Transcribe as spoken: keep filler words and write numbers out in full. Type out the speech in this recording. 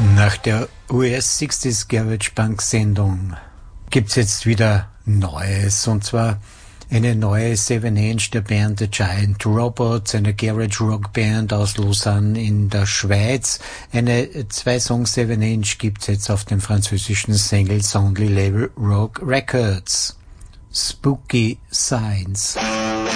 Nach der U S sechziger Garage Punk Sendung gibt's jetzt wieder Neues, und zwar eine neue Seven Inch der Band The Giant Robots, eine Garage Rock Band aus Lausanne in der Schweiz. Eine zwei Song Seven Inch gibt's jetzt auf dem französischen Singles Only Label Rock Records. Spooky Signs.